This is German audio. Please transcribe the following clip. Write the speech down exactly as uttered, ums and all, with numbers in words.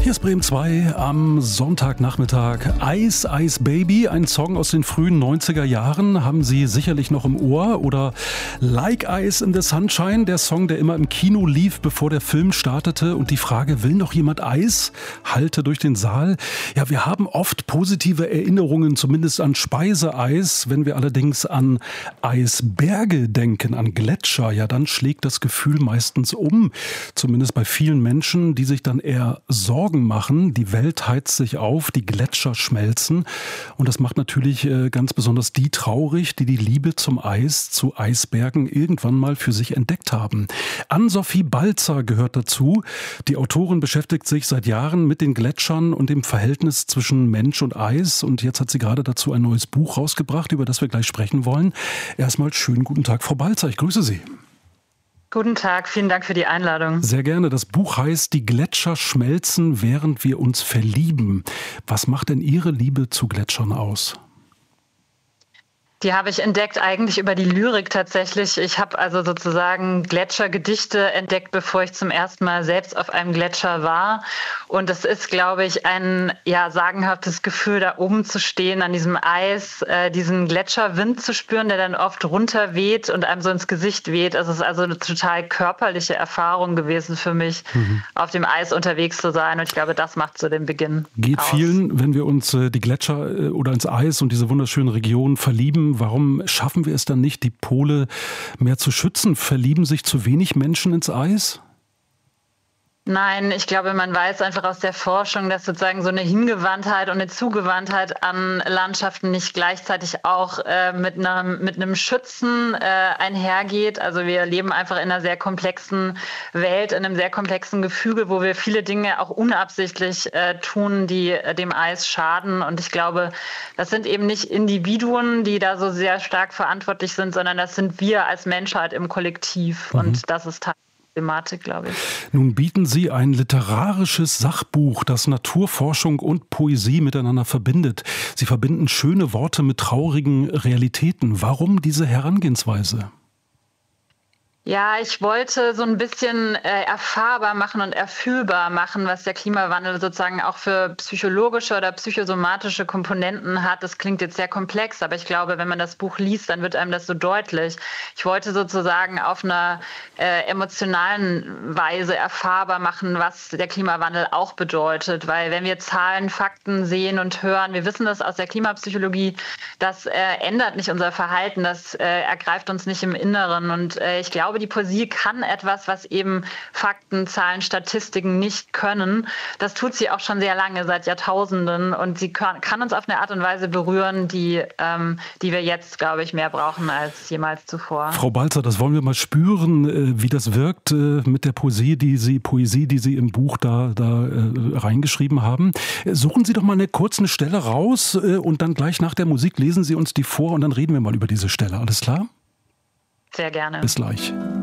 Hier ist Bremen zwei am Sonntagnachmittag. Ice Ice Baby, ein Song aus den frühen neunziger Jahren, haben Sie sicherlich noch im Ohr. Oder Like Ice in the Sunshine, der Song, der immer im Kino lief, bevor der Film startete. Und die Frage, will noch jemand Eis? Hallte durch den Saal. Ja, wir haben oft positive Erinnerungen, zumindest an Speiseeis. Wenn wir allerdings an Eisberge denken, an Gletscher, ja, dann schlägt das Gefühl meistens um. Zumindest bei vielen Menschen, die sich dann eher Sorgen machen. Die Welt heizt sich auf, die Gletscher schmelzen. Und das macht natürlich äh, ganz besonders die traurig, die die Liebe zum Eis, zu Eisbergen irgendwann mal für sich entdeckt haben. Ann-Sophie Balzer gehört dazu. Die Autorin beschäftigt sich seit Jahren mit den Gletschern und dem Verhältnis zwischen Mensch und Eis. Und jetzt hat sie gerade dazu ein neues Buch rausgebracht, über das wir gleich sprechen wollen. Erstmal schönen guten Tag, Frau Balzer. Ich grüße Sie. Guten Tag, vielen Dank für die Einladung. Sehr gerne. Das Buch heißt Die Gletscher schmelzen, während wir uns verlieben. Was macht denn Ihre Liebe zu Gletschern aus? Die habe ich entdeckt eigentlich über die Lyrik tatsächlich. Ich habe also sozusagen Gletschergedichte entdeckt, bevor ich zum ersten Mal selbst auf einem Gletscher war. Und es ist, glaube ich, ein ja sagenhaftes Gefühl, da oben zu stehen, an diesem Eis, äh, diesen Gletscherwind zu spüren, der dann oft runter weht und einem so ins Gesicht weht. Es ist also eine total körperliche Erfahrung gewesen für mich, mhm. auf dem Eis unterwegs zu sein. Und ich glaube, das macht so den Beginn Geht aus. Vielen, wenn wir uns äh, die Gletscher äh, oder ins Eis und diese wunderschönen Regionen verlieben, warum schaffen wir es dann nicht, die Pole mehr zu schützen? Verlieben sich zu wenig Menschen ins Eis? Nein, ich glaube, man weiß einfach aus der Forschung, dass sozusagen so eine Hingewandtheit und eine Zugewandtheit an Landschaften nicht gleichzeitig auch äh, mit einem mit einem Schützen äh, einhergeht. Also wir leben einfach in einer sehr komplexen Welt, in einem sehr komplexen Gefüge, wo wir viele Dinge auch unabsichtlich äh, tun, die äh, dem Eis schaden. Und ich glaube, das sind eben nicht Individuen, die da so sehr stark verantwortlich sind, sondern das sind wir als Menschheit im Kollektiv. Mhm. Und das ist Teil Thematik, glaube ich. Nun bieten Sie ein literarisches Sachbuch, das Naturforschung und Poesie miteinander verbindet. Sie verbinden schöne Worte mit traurigen Realitäten. Warum diese Herangehensweise? Ja, ich wollte so ein bisschen äh, erfahrbar machen und erfühlbar machen, was der Klimawandel sozusagen auch für psychologische oder psychosomatische Komponenten hat. Das klingt jetzt sehr komplex, aber ich glaube, wenn man das Buch liest, dann wird einem das so deutlich. Ich wollte sozusagen auf einer äh, emotionalen Weise erfahrbar machen, was der Klimawandel auch bedeutet. Weil wenn wir Zahlen, Fakten sehen und hören, wir wissen das aus der Klimapsychologie, das äh, ändert nicht unser Verhalten, das äh, ergreift uns nicht im Inneren. Und äh, ich glaube, die Poesie kann etwas, was eben Fakten, Zahlen, Statistiken nicht können. Das tut sie auch schon sehr lange, seit Jahrtausenden. Und sie kann, kann uns auf eine Art und Weise berühren, die, ähm, die wir jetzt, glaube ich, mehr brauchen als jemals zuvor. Frau Balzer, das wollen wir mal spüren, wie das wirkt mit der Poesie, die Sie, Poesie, die Sie im Buch da, da reingeschrieben haben. Suchen Sie doch mal eine kurze Stelle raus und dann gleich nach der Musik lesen Sie uns die vor und dann reden wir mal über diese Stelle. Alles klar? Sehr gerne. Bis gleich.